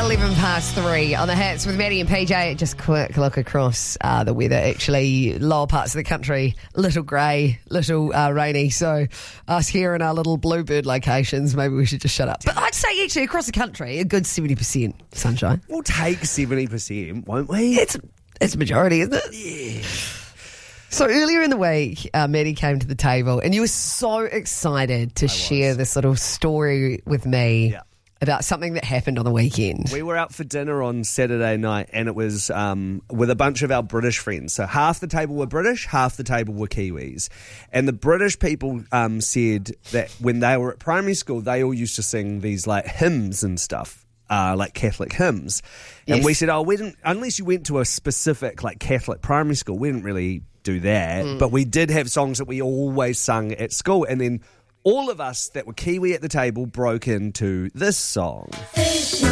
11 past 3 on the Hits with Maddie and PJ. Just quick look across the weather. Actually, lower parts of the country, little grey, little rainy. So us here in our little bluebird locations, maybe we should just shut up. But I'd say actually across the country, a good 70% sunshine. We'll take 70%, won't we? It's a majority, isn't it? Yeah. So earlier in the week, Maddie came to the table and you were so excited to share this little story with me about something that happened on the weekend. We were out for dinner on Saturday night and it was with a bunch of our British friends. So half the table were British, half the table were Kiwis. And the British people said that when they were at primary school, they all used to sing these like hymns and stuff. Like Catholic hymns. And we said, we didn't, unless you went to a specific like Catholic primary school, we didn't really do that. But we did have songs that we always sung at school. And then all of us that were Kiwi at the table broke into this song.